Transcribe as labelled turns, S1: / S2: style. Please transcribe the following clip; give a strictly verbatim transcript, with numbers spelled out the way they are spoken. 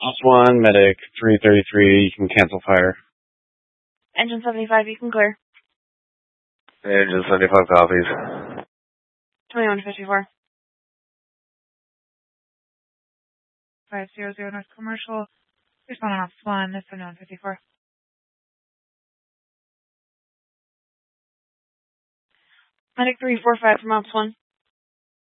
S1: Ops one, medic three thirty-three, you can cancel fire.
S2: Engine seventy-five, you can clear.
S3: Engine seventy-five copies.
S2: twenty-one fifty-four.
S4: five zero zero North Commercial. Respond on Ops one, that's twenty-one fifty-four.
S2: Medic three four five from Ops one.